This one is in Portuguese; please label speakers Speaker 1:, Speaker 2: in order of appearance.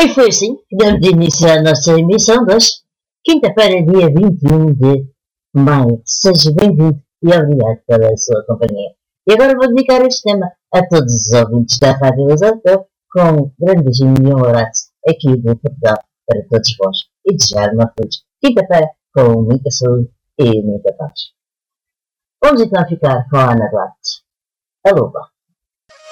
Speaker 1: E foi assim que demos início à nossa emissão de hoje, quinta-feira, dia 21 de maio. Seja bem-vindo e obrigado pela sua companhia. E agora vou dedicar este tema a todos os ouvintes da Rádio Lisboa, com um grande beijinho e um abraço aqui de Portugal para todos vós e desejar uma feliz quinta-feira com muita saúde e muita paz. Vamos então ficar com a Ana Duarte. A Lupa.